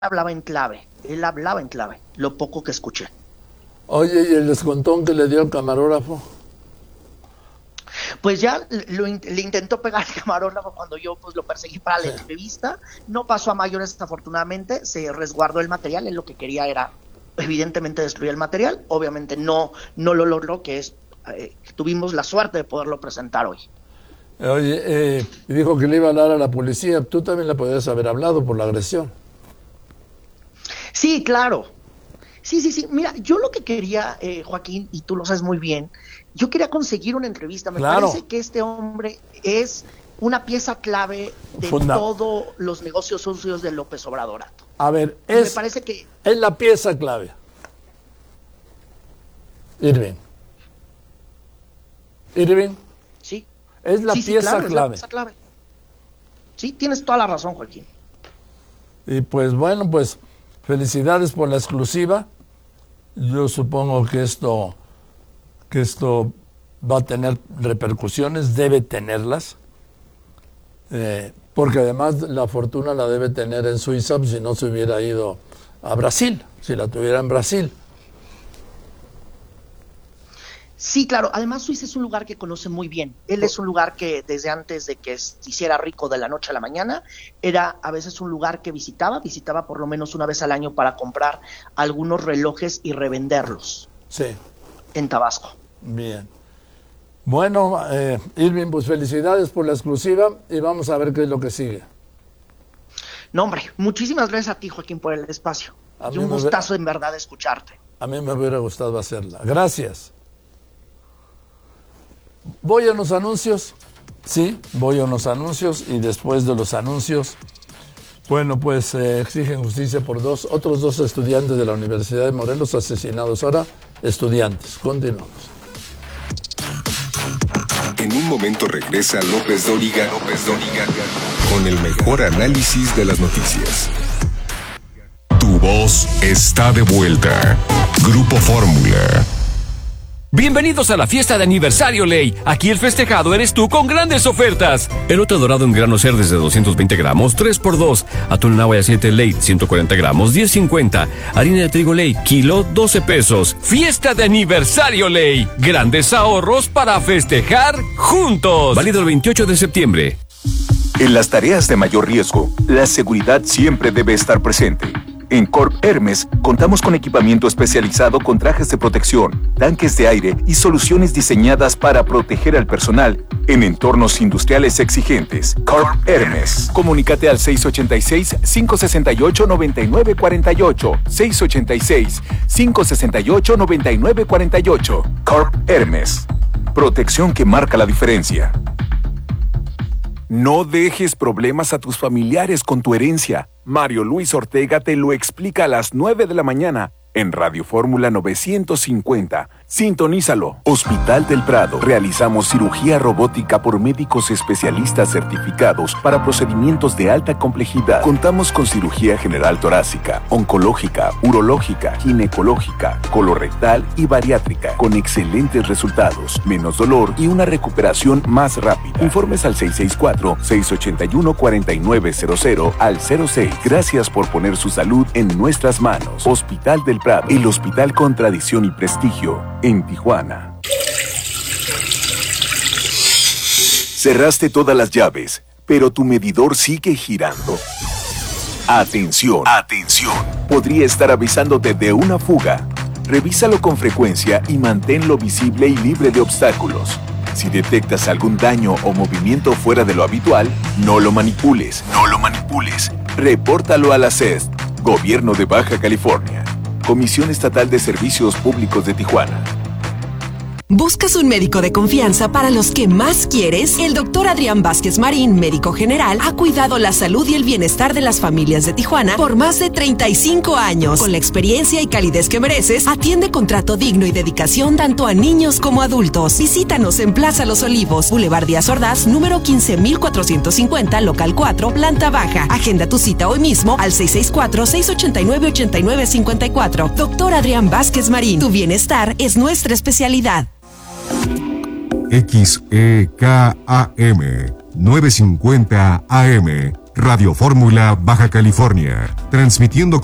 hablaba en clave, lo poco que escuché. Oye, ¿y el descontón que le dio al camarógrafo? Pues ya le intentó pegar al camarógrafo cuando yo pues lo perseguí para la entrevista, no pasó a mayores afortunadamente, se resguardó el material, él lo que quería era evidentemente destruir el material, obviamente no lo logró, tuvimos la suerte de poderlo presentar hoy. Oye, dijo que le iba a hablar a la policía, tú también le podías haber hablado por la agresión. Sí, claro. Sí. Mira, yo lo que quería, Joaquín, y tú lo sabes muy bien, yo quería conseguir una entrevista. Me parece que este hombre es una pieza clave de todos los negocios sucios de López Obrador. A ver, me parece que es la pieza clave. Irving. Sí. Es la pieza clave. Es la pieza clave. Sí, tienes toda la razón, Joaquín. Y pues bueno, pues felicidades por la exclusiva. Yo supongo que esto va a tener repercusiones, debe tenerlas, porque además la fortuna la debe tener en Suiza, si no se hubiera ido a Brasil, si la tuviera en Brasil. Sí, claro. Además, Suiza es un lugar que conoce muy bien. Él es un lugar que desde antes de que se hiciera rico de la noche a la mañana, era a veces un lugar que visitaba por lo menos una vez al año para comprar algunos relojes y revenderlos. Sí. En Tabasco. Bien. Bueno, Irving, pues felicidades por la exclusiva y vamos a ver qué es lo que sigue. No, hombre, muchísimas gracias a ti, Joaquín, por el espacio. Y un gustazo en verdad escucharte. A mí me hubiera gustado hacerla. Gracias. Voy a unos anuncios. Sí, voy a unos anuncios y después de los anuncios, bueno, pues exigen justicia por otros dos estudiantes de la Universidad de Morelos asesinados. Ahora, estudiantes. Continuamos. En un momento regresa López Dóriga con el mejor análisis de las noticias. Tu voz está de vuelta. Grupo Fórmula. Bienvenidos a la fiesta de aniversario Ley. Aquí el festejado eres tú con grandes ofertas. Elote dorado en grano cerdes de 220 gramos, 3x2. Atún en agua de aceite Ley, 140 gramos, 10.50. Harina de trigo Ley, kilo, 12 pesos. Fiesta de aniversario Ley. Grandes ahorros para festejar juntos. Válido el 28 de septiembre. En las tareas de mayor riesgo, la seguridad siempre debe estar presente. En Corp Hermes contamos con equipamiento especializado con trajes de protección, tanques de aire y soluciones diseñadas para proteger al personal en entornos industriales exigentes. Corp Hermes. Comunícate al 686-568-9948. 686-568-9948. Corp Hermes. Protección que marca la diferencia. No dejes problemas a tus familiares con tu herencia. Mario Luis Ortega te lo explica a las 9 de la mañana en Radio Fórmula 950. Sintonízalo. Hospital del Prado. Realizamos cirugía robótica por médicos especialistas certificados para procedimientos de alta complejidad. Contamos con cirugía general torácica, oncológica, urológica, ginecológica, colorectal y bariátrica, con excelentes resultados, menos dolor y una recuperación más rápida. Informes al 664-681-4900 al 06. Gracias por poner su salud en nuestras manos. Hospital del Prado, el hospital con tradición y prestigio en Tijuana. Cerraste todas las llaves, pero tu medidor sigue girando. Atención, atención. Podría estar avisándote de una fuga. Revísalo con frecuencia y manténlo visible y libre de obstáculos. Si detectas algún daño o movimiento fuera de lo habitual, no lo manipules. Repórtalo a la CES, Gobierno de Baja California. Comisión Estatal de Servicios Públicos de Tijuana. ¿Buscas un médico de confianza para los que más quieres? El doctor Adrián Vázquez Marín, médico general, ha cuidado la salud y el bienestar de las familias de Tijuana por más de 35 años. Con la experiencia y calidez que mereces, atiende con trato digno y dedicación tanto a niños como adultos. Visítanos en Plaza Los Olivos, Boulevard Díaz Ordaz, número 15450, local 4, planta baja. Agenda tu cita hoy mismo al 664-689-8954. Doctor Adrián Vázquez Marín, tu bienestar es nuestra especialidad. XEKAM 950 AM Radio Fórmula, Baja California, transmitiendo